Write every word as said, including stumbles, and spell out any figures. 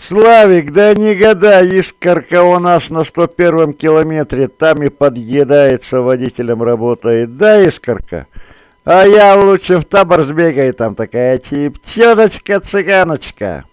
Славик, да не гадай, искорка у нас на сто первом километре, там и подъедается, водителем работает, да, искорка? А я лучше в табор сбегаю, там такая чепчоночка-цыганочка.